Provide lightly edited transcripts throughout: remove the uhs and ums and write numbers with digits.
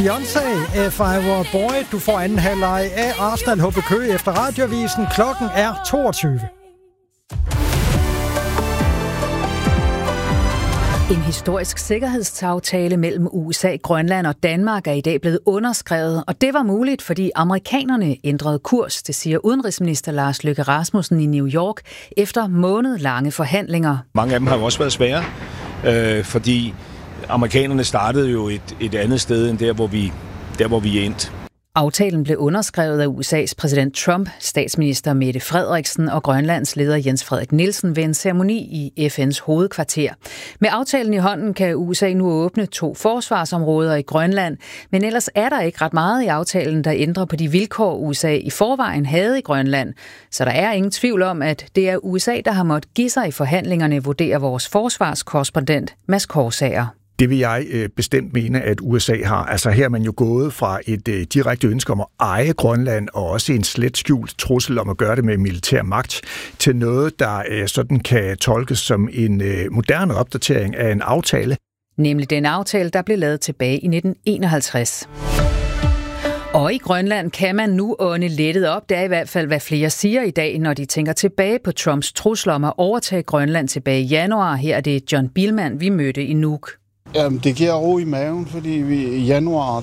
Beyoncé, If I Were a Boy. Du får anden halvleg af Arsenal HB Køge efter Radioavisen. Klokken er 22. En historisk sikkerhedsaftale mellem USA, Grønland og Danmark er i dag blevet underskrevet, og det var muligt, fordi amerikanerne ændrede kurs, det siger udenrigsminister Lars Løkke Rasmussen i New York efter månedlange forhandlinger. Mange af dem har jo også været svære, fordi amerikanerne startede jo et andet sted end der, hvor vi er endt. Aftalen blev underskrevet af USA's præsident Trump, statsminister Mette Frederiksen og Grønlands leder Jens Frederik Nielsen ved en ceremoni i FN's hovedkvarter. Med aftalen i hånden kan USA nu åbne 2 forsvarsområder i Grønland, men ellers er der ikke ret meget i aftalen, der ændrer på de vilkår, USA i forvejen havde i Grønland. Så der er ingen tvivl om, at det er USA, der har måttet give sig i forhandlingerne, vurderer vores forsvarskorrespondent Mads Korsager. Det vil jeg bestemt mene, at USA har. Altså her er man jo gået fra et direkte ønske om at eje Grønland, og også en slet skjult trussel om at gøre det med militær magt, til noget, der sådan kan tolkes som en moderne opdatering af en aftale. Nemlig den aftale, der blev lavet tilbage i 1951. Og i Grønland kan man nu ånde lettet op. Det er i hvert fald, hvad flere siger i dag, når de tænker tilbage på Trumps trusler om at overtage Grønland tilbage i januar. Her er det John Billman, vi mødte i Nuuk. Jamen, det giver ro i maven, fordi i januar,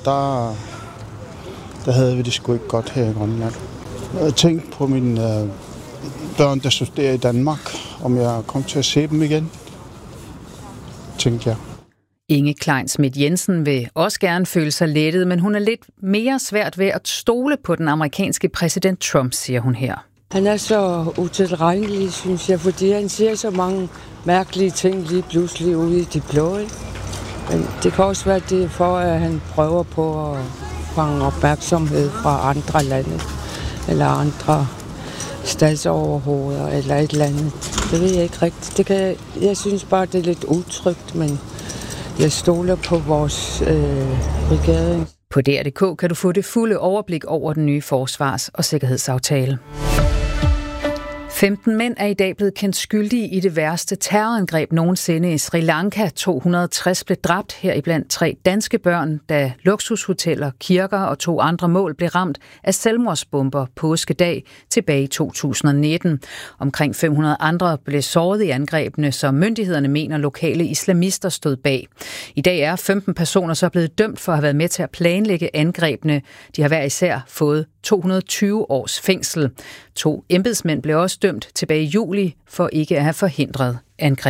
der havde vi det sgu ikke godt her i Grønland. Jeg tænkte på mine børn, der studerer i Danmark, om jeg kom til at se dem igen, tænkte jeg. Inge Klein Schmidt Jensen vil også gerne føle sig lettet, men hun er lidt mere svært ved at stole på den amerikanske præsident Trump, siger hun her. Han er så utilregnelig, synes jeg, fordi han siger så mange mærkelige ting lige pludselig ude i de blå. Men det kan også være det for, at han prøver på at fange opmærksomhed fra andre lande, eller andre statsoverhoveder, eller et eller andet. Det ved jeg ikke rigtigt. Jeg synes bare, det er lidt utrygt, men jeg stoler på vores regering. På DR.dk kan du få det fulde overblik over den nye forsvars- og sikkerhedsaftale. 15 mænd er i dag blevet kendt skyldige i det værste terrorangreb nogensinde i Sri Lanka. 260 blev dræbt, heriblandt 3 danske børn, da luksushoteller, kirker og 2 andre mål blev ramt af selvmordsbomber påskedag tilbage i 2019. Omkring 500 andre blev såret i angrebene, som myndighederne mener lokale islamister stod bag. I dag er 15 personer så blevet dømt for at have været med til at planlægge angrebene. De har hver især fået 220 års fængsel. 2 embedsmænd blev også dømt tilbage i juli for ikke at have forhindret angreb.